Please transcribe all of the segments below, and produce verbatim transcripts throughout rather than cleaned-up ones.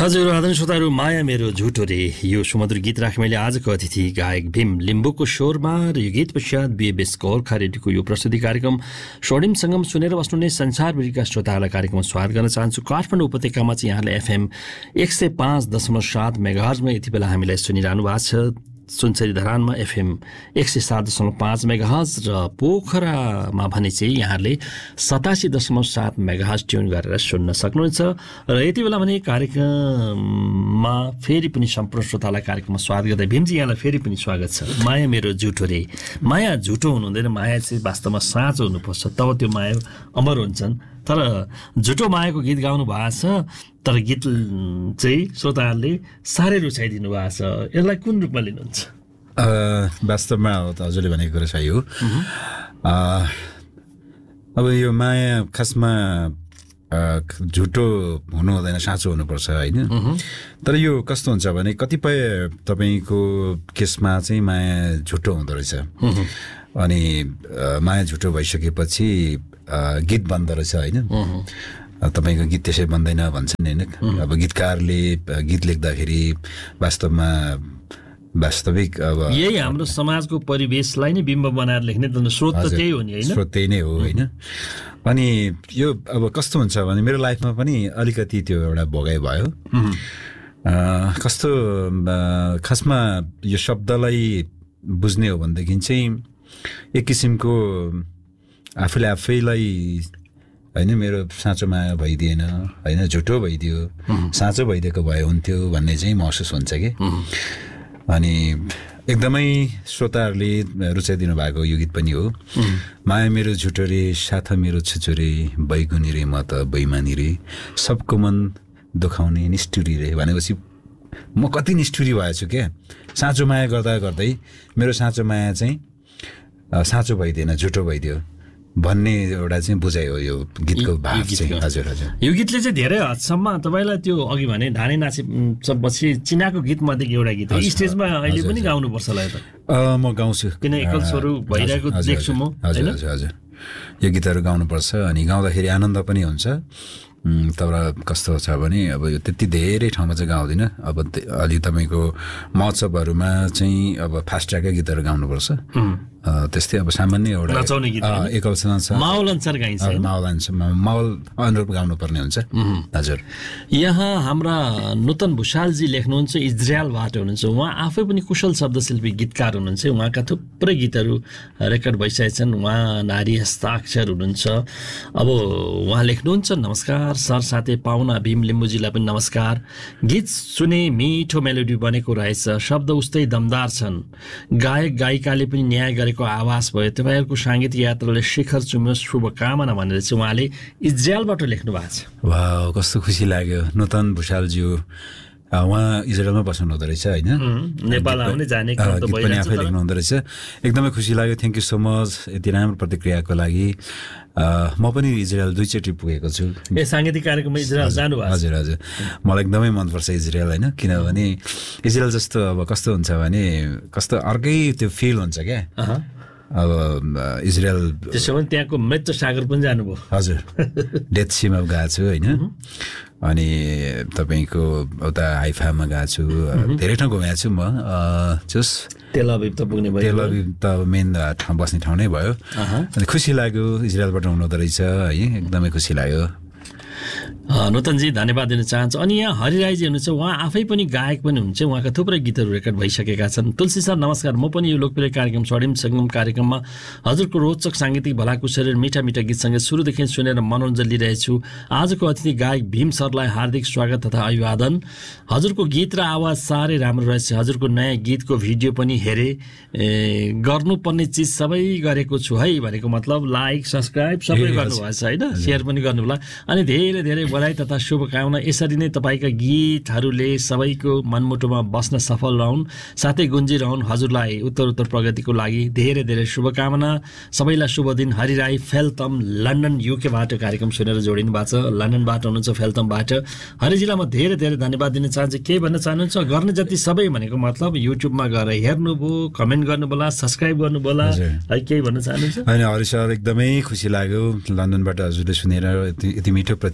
हजुर आदरणीय श्रोताहरू, माया मेरो झुटो रे यो सुमधुर गीत राखेँ मैले आजको अतिथि गायक भीम लिम्बूको स्वरमा र यो गीत पश्चात बिएबएस गोर्खा रेडियोको यो प्रस्तुति कार्यक्रम स्वर्णिम सङ्गम सुनेर बस्नुहुने संसारभरिका श्रोताहरूलाई कार्यक्रममा स्वागत गर्न चाहन्छु। काठमाडौँ उपत्यकामा चाहिँ यहाँले एफएम एक सय पाँच दशमलव सात मेगाहर्जमा यति बेला हामीलाई सुनिरहनु भएको छ। सुनसरी धरानमा एफएम एक सय सात दशमलव पाँच मेगाहर्ज र पोखरामा भने चाहिँ यहाँले सतासी दशमलव सात मेगाहर्ज ट्युन गरेर सुन्न सक्नुहुन्छ। र यति बेला भने कार्यक्रममा फेरि पनि सम्पूर्ण श्रोतालाई कार्यक्रममा स्वागत गर्दै भीमजी यहाँलाई फेरि पनि स्वागत छ। माया मेरो झुटो रे, माया झुटो हुनु हुँदैन, माया चाहिँ वास्तवमा साँचो हुनुपर्छ, तब त्यो माया अमर हुन्छन्। तर झुटो मायाको गीत गाउनु भएको छ, तर गीत चाहिँ श्रोताहरूले साह्रै रुचाइदिनु भएको छ। यसलाई कुन रूपमा लिनुहुन्छ? वास्तवमा अब त हजुरले भनेको कुरा सही हो। अब यो माया खासमा झुटो हुनु हुँदैन, साँचो हुनुपर्छ होइन। तर यो कस्तो हुन्छ भने कतिपय तपाईँको केसमा चाहिँ माया झुटो हुँदो रहेछ, अनि माया झुटो भइसकेपछि गीत बन्दो रहेछ होइन। तपाईँको गीत त्यसै बन्दैन भन्छन् होइन। अब गीतकारले गीत लेख्दाखेरि वास्तवमा वास्तविक अब यही हाम्रो समाजको परिवेशलाई नै बिम्ब बनाएर लेख्ने त स्रोत त त्यही हो नि होइन, स्रोत त्यही नै हो होइन। अनि यो अब कस्तो हुन्छ भने मेरो लाइफमा पनि अलिकति त्यो एउटा भोगाइ भयो। कस्तो खासमा यो शब्दलाई बुझ्ने हो भनेदेखि चाहिँ एक किसिमको आफूले आफैलाई होइन मेरो साँचो माया भइदिएन होइन, झुटो भइदियो, साँचो भइदिएको भए हुन्थ्यो भन्ने चाहिँ महसुस हुन्छ कि। अनि एकदमै श्रोताहरूले रुचाइदिनु भएको यो गीत पनि हो। माया मेरो झुटो रे, साथ मेरो छुचो रे, बैगुनी रे म त बैमानी रे, सबको मन दुखाउने निष्ठुरी रे भनेपछि म कति निष्ठुरी भएछु क्या। साँचो माया गर्दा गर्दै मेरो साँचो माया चाहिँ साँचो भइदिएन, झुटो भइदियो भन्ने एउटा चाहिँ बुझाइ हो यो गीतको भाव चाहिँ। हजुर हजुर, यो गीतले चाहिँ धेरै हदसम्म तपाईँलाई त्यो अघि भने ढाँडे नाचेपछि चिनाको गीत मध्येको एउटा गीत हो। स्टेजमा अहिले पनि गाउनुपर्छ होला त? म गाउँछु, किन एकल स्वरू भइरहेको देख्छु म। हजुर हजुर हजुर, यो गीतहरू गाउनुपर्छ अनि गाउँदाखेरि आनन्द पनि हुन्छ। तर कस्तो छ भने अब यो त्यति धेरै ठाउँमा चाहिँ गाउँदिनँ। अब अलि तपाईँको महोत्सवहरूमा चाहिँ अब फास्ट ट्र्याकै गीतहरू गाउनुपर्छ। त्यस्तै अब सामान्य एउटा नचाउने गीत एकल माहौल अनुसार गाइन्छ, माहौल अनुसार माहौल अनुरूप गाउनुपर्ने हुन्छ। हजुर, यहाँ हाम्रा नूतन भुषालजी लेख्नुहुन्छ, इजरायलबाट हुनुहुन्छ। उहाँ आफै पनि कुशल शब्दशिल्पी गीतकार हुनुहुन्छ। उहाँका थुप्रै गीतहरू रेकर्ड भइसकेका छन्। उहाँ नारी हस्ताक्षर हुनुहुन्छ। अब उहाँ लेख्नुहुन्छ, नमस्कार सर, साथै पाहुना भीम लिम्बूजीलाई पनि नमस्कार। गीत सुने मिठो मेलोडी बनेको रहेछ, शब्द उस्तै दमदार छन्, गायक गायिकाले पनि न्याय गरेको आवाज भयो। तपाईँहरूको साङ्गीतिक यात्राले शिखर चुम्योस्, शुभकामना भनेर चाहिँ उहाँले इजरायलबाट लेख्नु भएको छ। वाह, कस्तो खुसी लाग्यो। नूतन भुषालज्यू उहाँ इजरायलमा बस्नु हुँदो रहेछ होइन, नेपाल आउने जाने काम त पनि आफै लेख्नु हुँदो रहेछ। एकदमै खुसी लाग्यो। थ्याङ्क यू सो मच यति राम्रो प्रतिक्रियाको लागि। म पनि इजरायल दुईचोटि पुगेको छु। ए, साङ्गीतिक कार्यक्रममा इजरायल जानु भएको? हजुर हजुर, मलाई एकदमै मनपर्छ इजरायल होइन। किनभने इजरायल जस्तो अब कस्तो हुन्छ भने कस्तो अर्कै त्यो फिल हुन्छ क्या। अब इजरायल त्यसो भने त्यहाँको मृत्यु सागर पनि जानुभयो? हजुर, डेथ सीमा गएको छु होइन। अनि तपाईँको उता हाइफामा गएको छु, धेरै ठाउँ घुमेको छु म। जस तेल अभिभ त पुग्ने भयो? तेल अभिभ त मेन ठाउँ बस्ने ठाउँ नै भयो। अनि खुसी लाग्यो इजरायलबाट हुनुहुँदो रहेछ है, एकदमै खुसी लाग्यो। नूतनजी धन्यवाद दिन चाहन्छु। अनि यहाँ हरिराईजी हुनुहुन्छ, उहाँ आफै पनि गायक पनि हुनुहुन्छ। उहाँका थुप्रै गीतहरू रेकर्ड भइसकेका छन्। तुलसी सर नमस्कार, म पनि यो लोकप्रिय कार्यक्रम स्वर्णिम सङ्गम कार्यक्रममा हजुरको रोचक साङ्गीतिक भलाकुसारी मिठा मिठा गीतसँगै सुरुदेखि सुनेर मनोरञ्जन लिइरहेछु। आजको अतिथि गायक भीम सरलाई हार्दिक स्वागत तथा अभिवादन। हजुरको गीत र आवाज साह्रै राम्रो रहेछ। हजुरको नयाँ गीतको भिडियो पनि हेरेँ, गर्नुपर्ने चिज सबै गरेको छु है भनेको मतलब लाइक सब्सक्राइब सबै गर्नुभएछ होइन, सेयर पनि गर्नु होला। अनि धेरै धेरै बधाई तथा शुभकामना। यसरी नै तपाईँका गीतहरूले सबैको मनमुटुमा बस्न सफल रहन्, साथै गुन्जिरहन्। हजुरलाई उत्तर उत्तर प्रगतिको लागि धेरै धेरै शुभकामना। सबैलाई शुभ दिन। हरिराई फेल्तम लन्डन युकेबाट कार्यक्रम सुनेर जोडिनु भएको छ, लन्डनबाट हुनुहुन्छ फेल्तमबाट। हरिजीलाई म धेरै धेरै धन्यवाद दिन चाहन्छु। के भन्न चाहनुहुन्छ? गर्ने जति सबै भनेको मतलब युट्युबमा गएर हेर्नुभयो, कमेन्ट गर्नुभयो होला, सब्सक्राइब गर्नुभयो होला है, केही भन्न चाहनुहुन्छ? होइन हरि सर, एकदमै खुसी लाग्यो लन्डनबाट हजुरले सुनेर यति मिठो प्रतिक्रिया दिनुभयो।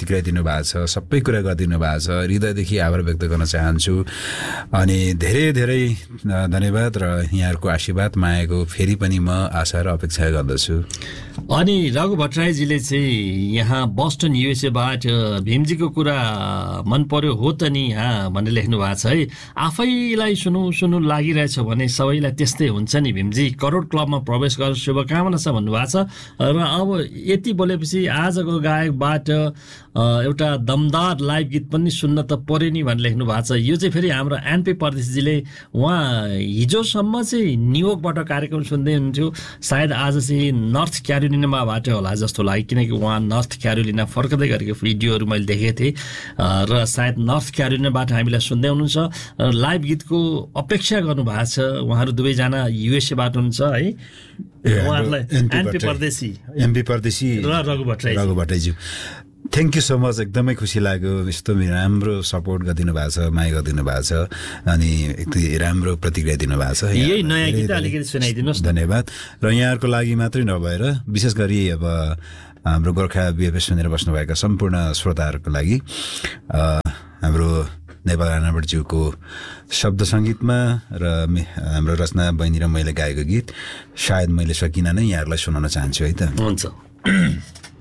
भएको छ, सबै कुरा गरिदिनु भएको छ, हृदयदेखि आभार व्यक्त गर्न चाहन्छु। अनि धेरै धेरै धन्यवाद र यहाँहरूको आशीर्वाद मायाको फेरि पनि म आशा र अपेक्षा गर्दछु। अनि रघु भट्टराईजीले चाहिँ यहाँ बस्टन युएसएबाट भीमजीको कुरा मन पर्यो हो त नि यहाँ भनेर लेख्नु भएको छ है। आफैलाई सुनौ सुनौ लागिरहेछ भने सबैलाई त्यस्तै हुन्छ नि भीमजी, करोड क्लबमा प्रवेश गरेर शुभकामना छ भन्नुभएको छ। र अब यति बोलेपछि आजको गायकबाट एउटा दमदार लाइभ गीत पनि सुन्न त पर्यो नि भनेर लेख्नु भएको छ। यो चाहिँ फेरि हाम्रो एनपी परदेशीजीले उहाँ हिजोसम्म चाहिँ न्युयोर्कबाट कार्यक्रम सुन्दै हुनुहुन्थ्यो, सायद आज चाहिँ नर्थ क्यारोलिनाबाट होला जस्तो लाग्यो, किनकि उहाँ नर्थ क्यारोलिना फर्कदै गरेको भिडियोहरू मैले देखेको थिएँ र सायद नर्थ क्यारोलिनाबाट हामीलाई सुन्दै हुनुहुन्छ। लाइभ गीतको अपेक्षा गर्नुभएको छ, उहाँहरू दुवैजना युएसएबाट हुनुहुन्छ है। उहाँहरूलाई एनपी परदेशी एमपी परदेशी र Raghu Bhattarai Raghu भट्टराईज्यू thank you so much. एकदमै खुसी लाग्यो, यस्तो राम्रो सपोर्ट गरिदिनु भएको छ, माया गरिदिनु भएको छ अनि एकदमै राम्रो प्रतिक्रिया दिनुभएको छ। यही नयाँ गीत अलिकति सुनाइदिनुहोस्। धन्यवाद। र यहाँहरूको लागि मात्रै नभएर विशेष गरी अब हाम्रो गोर्खा बिएफएस सुनेर बस्नुभएका सम्पूर्ण श्रोताहरूको लागि हाम्रो नेपाल राणावटज्यूको शब्द सङ्गीतमा र हाम्रो रचना बहिनी र मैले गाएको गीत सायद मैले सकिनँ नै यहाँहरूलाई सुनाउन चाहन्छु है त। हुन्छ।